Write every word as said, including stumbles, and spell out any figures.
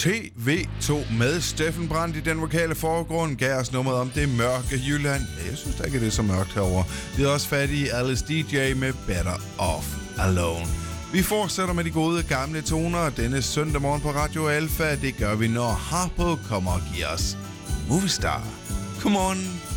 T V to med Steffen Brandt i den vokale forgrund gav os nummeret om det mørke Jylland. Ja, jeg synes da ikke, det er så mørkt herovre. Vi er også fat i Alice D J med Better Off Alone. Vi fortsætter med de gode gamle toner denne søndag morgen på Radio Alfa. Det gør vi, når Harpo kommer og giver os Movistar. Come on.